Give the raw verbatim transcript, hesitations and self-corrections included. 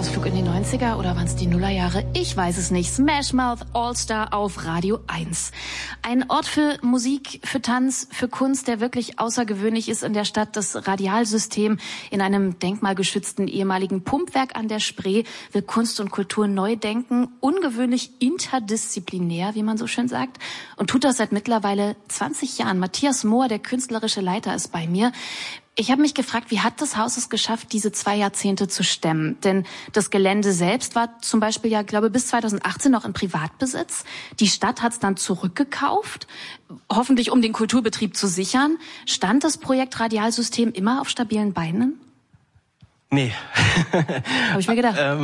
Ausflug in die neunziger oder waren es die Nullerjahre? Ich weiß es nicht. Smash Mouth All-Star auf Radio eins. Ein Ort für Musik, für Tanz, für Kunst, der wirklich außergewöhnlich ist in der Stadt. Das Radialsystem in einem denkmalgeschützten ehemaligen Pumpwerk an der Spree will Kunst und Kultur neu denken. Ungewöhnlich interdisziplinär, wie man so schön sagt. Und tut das seit mittlerweile zwanzig Jahren. Matthias Mohr, der künstlerische Leiter, ist bei mir. Ich habe mich gefragt, wie hat das Haus es geschafft, diese zwei Jahrzehnte zu stemmen? Denn das Gelände selbst war zum Beispiel ja, glaube ich, bis zweitausendachtzehn noch in Privatbesitz. Die Stadt hat es dann zurückgekauft, hoffentlich um den Kulturbetrieb zu sichern. Stand das Projekt Radialsystem immer auf stabilen Beinen? Nee. Habe ich mir gedacht. ähm